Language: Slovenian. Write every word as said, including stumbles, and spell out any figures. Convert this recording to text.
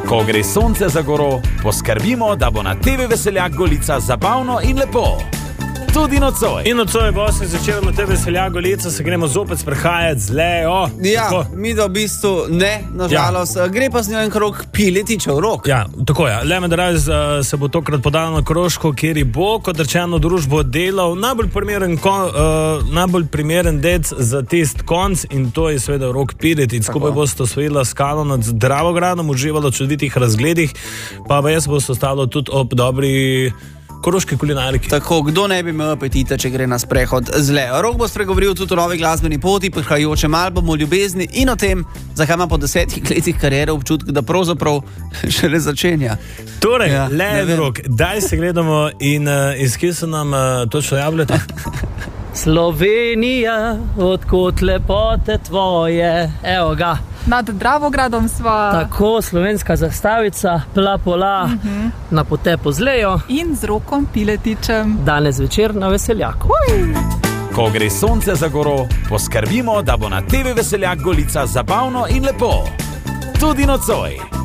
Ko gre sonce za goro, poskrbimo, da bo na te ve Veseljak Golica zabavno in lepo. Tudi nocoj. In nocoj bo se začelo na te ve Veseljak Golica, se gremo zopet sprehajati z Leo. Ja, tako. Mi da v bistvu ne, nažalost. Ja. Gre pa z njo en krog Piletičev rok. Ja, tako je. Le Medraz uh, se bo tokrat podala na Koroško, kjer bo, kot rečeno, družbo delal najbolj primeren, kon, uh, najbolj primeren dec za tist konc in to je seveda rok Piletic. Skupaj boste osvojila skalo nad Dravogradom, uživalo v čuditih razgledih, pa jaz bo se ostalo tudi ob dobri koroški kulinariki. Tako, kdo ne bi imel apetita, če gre na sprehod z Leo. Rok bo spregovoril tudi o novi glasbeni poti, prihajajočem albumu, ljubezni in o tem, zakaj ima po desetih letih kariere občutek, da pravzaprav šele začenja. Torej, Ja, ne Leo, vem. Rok, daj se gledamo in uh, iz kje so nam uh, točno jableta? Slovenija, odkot lepote tvoje, evo ga. Nad Dravogradom sva. Tako, slovenska zastavica, plapola, uh-huh. na potepu z Lejo. In z Rokom Piletičem. Danes večer na Veseljaku. Uj. Ko gre sonce za goro, poskrbimo, da bo na te ve Veseljak Golica zabavno in lepo. Tudi nocoj.